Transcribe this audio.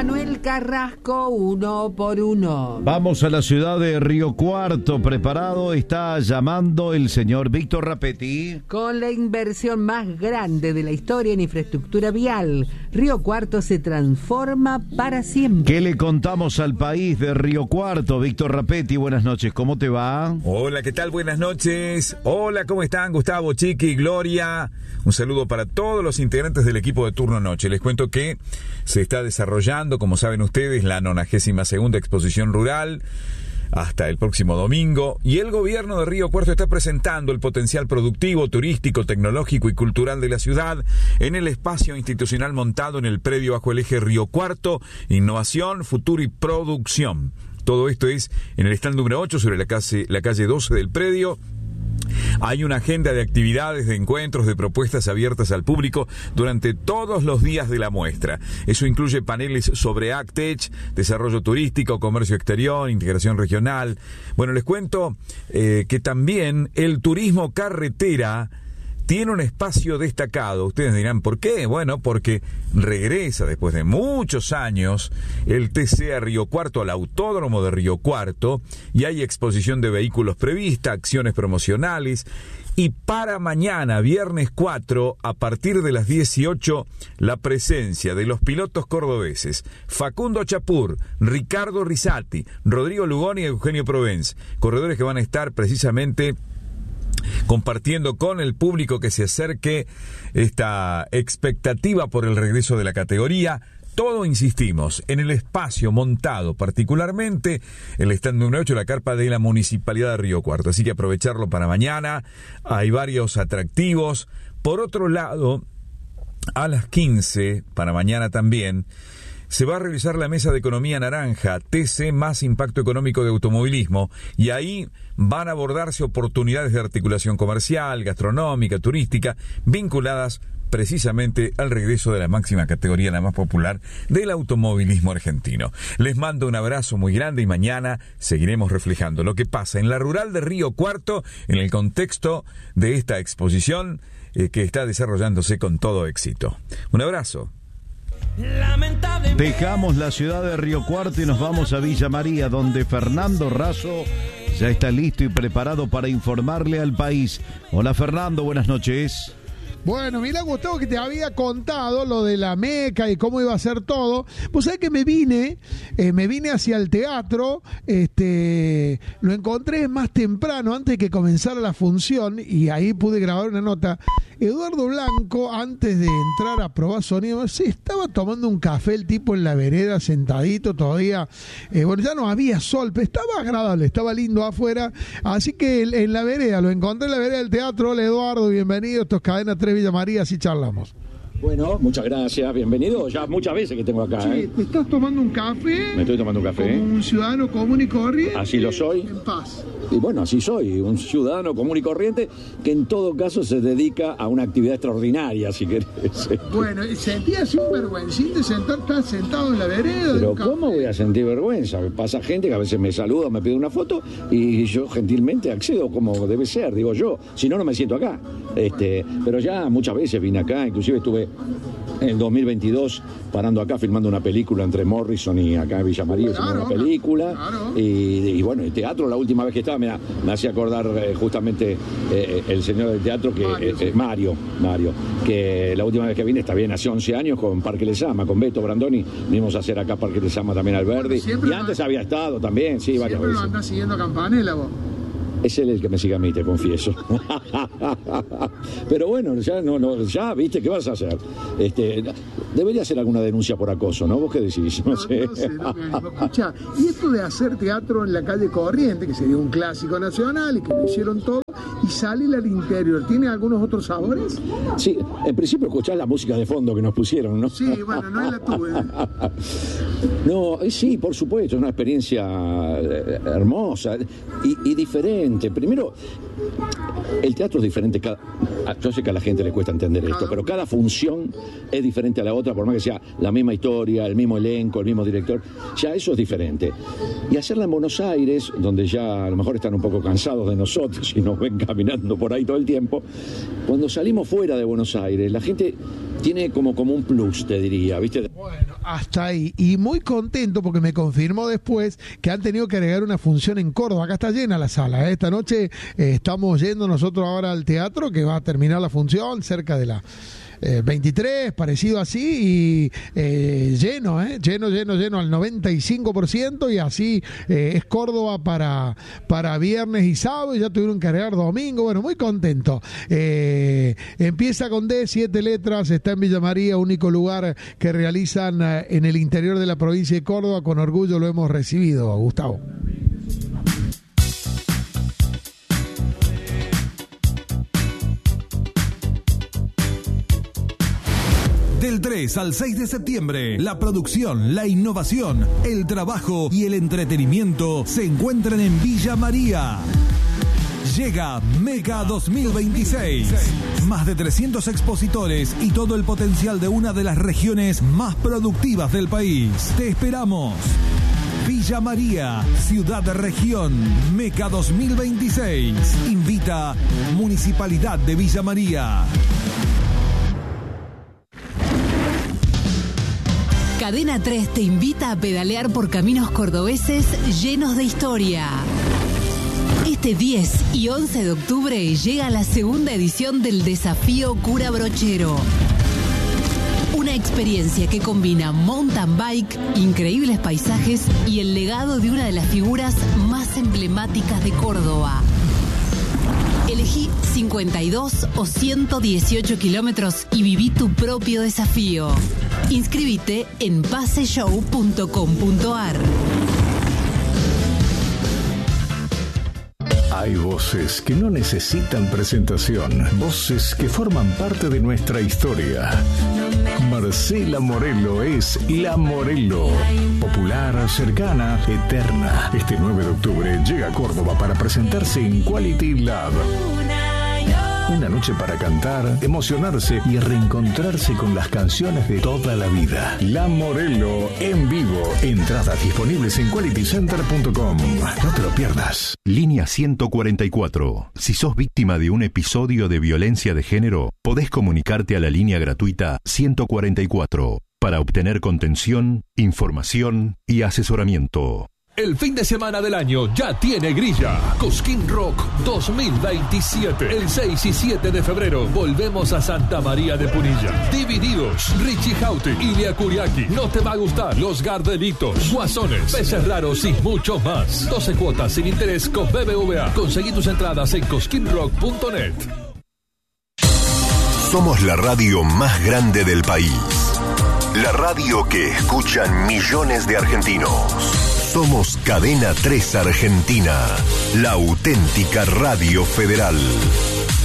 Manuel Carrasco, 1 por 1. Vamos a la ciudad de Río Cuarto. Preparado está llamando el señor Víctor Rapetti. Con la inversión más grande de la historia en infraestructura vial, Río Cuarto se transforma para siempre. ¿Qué le contamos al país de Río Cuarto? Víctor Rapetti, buenas noches, ¿cómo te va? Hola, ¿qué tal? Buenas noches. Hola, ¿cómo están? Gustavo, Chiqui, Gloria. Un saludo para todos los integrantes del equipo de Turno Noche. Les cuento que se está desarrollando, como saben ustedes, la 92ª Exposición Rural hasta el próximo domingo, y el gobierno de Río Cuarto está presentando el potencial productivo, turístico, tecnológico y cultural de la ciudad en el espacio institucional montado en el predio bajo el eje Río Cuarto, Innovación, Futuro y Producción. Todo esto es en el stand número 8 sobre la calle 12 del predio. Hay una agenda de actividades, de encuentros, de propuestas abiertas al público durante todos los días de la muestra. Eso incluye paneles sobre AgTech, desarrollo turístico, comercio exterior, integración regional. Bueno, les cuento que también el turismo carretera tiene un espacio destacado. Ustedes dirán, ¿por qué? Bueno, porque regresa después de muchos años el TC a Río Cuarto, al Autódromo de Río Cuarto, y hay exposición de vehículos prevista, acciones promocionales, y para mañana, viernes 4, a partir de las 18, la presencia de los pilotos cordobeses Facundo Chapur, Ricardo Rizzati, Rodrigo Lugoni y Eugenio Provence, corredores que van a estar precisamente compartiendo con el público que se acerque esta expectativa por el regreso de la categoría. Todo, insistimos, en el espacio montado, particularmente el stand número 8, la carpa de la Municipalidad de Río Cuarto. Así que aprovecharlo para mañana. Hay varios atractivos. Por otro lado, a las 15, para mañana también, se va a realizar la Mesa de Economía Naranja, TC más Impacto Económico de Automovilismo, y ahí van a abordarse oportunidades de articulación comercial, gastronómica, turística, vinculadas precisamente al regreso de la máxima categoría, la más popular del automovilismo argentino. Les mando un abrazo muy grande y mañana seguiremos reflejando lo que pasa en la rural de Río Cuarto en el contexto de esta exposición que está desarrollándose con todo éxito. Un abrazo. Dejamos la ciudad de Río Cuarto y nos vamos a Villa María, donde Fernando Razo ya está listo y preparado para informarle al país. Hola Fernando, buenas noches. Bueno, mira, Gustavo, que te había contado lo de la Meca y cómo iba a ser todo. Pues sabés que me vine hacia el teatro, lo encontré más temprano, antes de que comenzara la función, y ahí pude grabar una nota. Eduardo Blanco, antes de entrar a probar sonido, se estaba tomando un café el tipo en la vereda, sentadito todavía. Bueno, ya no había sol, pero estaba agradable, estaba lindo afuera. Así que en la vereda, lo encontré en la vereda del teatro. Hola Eduardo, bienvenido. Esto es Cadena 3 Villa María, así charlamos. Bueno, muchas gracias, bienvenido. Ya muchas veces que tengo acá. Sí, ¿te estás tomando un café? Me estoy tomando un café. Como un ciudadano común y corriente. Así lo soy. En paz. Y bueno, así soy, un ciudadano común y corriente que en todo caso se dedica a una actividad extraordinaria, si querés. Bueno, ¿sentías un vergüencín de estar sentado en la vereda? Pero ¿cómo voy a sentir vergüenza? Pasa gente que a veces me saluda, me pide una foto y yo gentilmente accedo como debe ser, digo yo. Si no, no me siento acá. Pero ya muchas veces vine acá, inclusive estuve en el 2022 parando acá filmando una película entre Morrison y acá en Villa María, una película. Claro. Y bueno, el teatro, la última vez que estaba, me hacía acordar justamente el señor del teatro, que Mario, que la última vez que vine, está bien, hace 11 años, con Parque Lezama, con Beto Brandoni, vinimos a hacer acá Parque Lezama también al Verdi. Y antes había estado también, sí, varias veces. ¿Siempre lo andás siguiendo a Campanella vos? Es él el que me sigue a mí, te confieso. Pero bueno, ya, ¿viste? ¿Qué vas a hacer? Debería hacer alguna denuncia por acoso, ¿no? ¿Vos qué decís? No sé. Escuchá, y esto de hacer teatro en la calle Corriente, que sería un clásico nacional y que lo hicieron todo, y salir al interior, ¿tiene algunos otros sabores? Sí, en principio escuchás la música de fondo que nos pusieron, ¿no? Sí, bueno, no es la tuya. No, sí, por supuesto, es una experiencia hermosa y diferente. Primero, el teatro es diferente. Yo sé que a la gente le cuesta entender esto, pero cada función es diferente a la otra, por más que sea la misma historia, el mismo elenco, el mismo director. Ya eso es diferente. Y hacerla en Buenos Aires, donde ya a lo mejor están un poco cansados de nosotros y nos ven caminando por ahí todo el tiempo, cuando salimos fuera de Buenos Aires, la gente tiene como un plus, te diría, ¿viste? Bueno, hasta ahí. Y muy contento porque me confirmó después que han tenido que agregar una función en Córdoba. Acá está llena la sala. Esta noche estamos yendo nosotros ahora al teatro, que va a terminar la función cerca de la 23, parecido así, y lleno al 95%, y así es Córdoba para viernes y sábado, y ya tuvieron que agregar domingo. Bueno, muy contento. Empieza con D, 7 letras, está en Villa María, único lugar que realizan en el interior de la provincia de Córdoba. Con orgullo lo hemos recibido, Gustavo. Del 3 al 6 de septiembre, la producción, la innovación, el trabajo y el entretenimiento se encuentran en Villa María. Llega Mega 2026. Más de 300 expositores y todo el potencial de una de las regiones más productivas del país. Te esperamos. Villa María, Ciudad Región, Meca 2026. Invita Municipalidad de Villa María. Cadena 3 te invita a pedalear por caminos cordobeses llenos de historia. Este 10 y 11 de octubre llega la segunda edición del Desafío Cura Brochero. Una experiencia que combina mountain bike, increíbles paisajes y el legado de una de las figuras más emblemáticas de Córdoba. Elegí 52 o 118 kilómetros y viví tu propio desafío. Inscríbete en paseshow.com.ar. Hay voces que no necesitan presentación, voces que forman parte de nuestra historia. Marcela Morelo es La Morelo, popular, cercana, eterna. Este 9 de octubre llega a Córdoba para presentarse en Quality Lab. Una noche para cantar, emocionarse y reencontrarse con las canciones de toda la vida. La Morelo en vivo. Entradas disponibles en qualitycenter.com. No te lo pierdas. Línea 144. Si sos víctima de un episodio de violencia de género, podés comunicarte a la línea gratuita 144 para obtener contención, información y asesoramiento. El fin de semana del año ya tiene grilla. Cosquín Rock 2027. El 6 y 7 de febrero volvemos a Santa María de Punilla. Divididos, Richie Houghton, Ilia Kuriaki. No te va a gustar. Los Gardelitos, Guasones, Peces Raros y mucho más. 12 cuotas sin interés con BBVA. Conseguí tus entradas en cosquinrock.net. Somos la radio más grande del país. La radio que escuchan millones de argentinos. Somos Cadena 3 Argentina, la auténtica radio federal.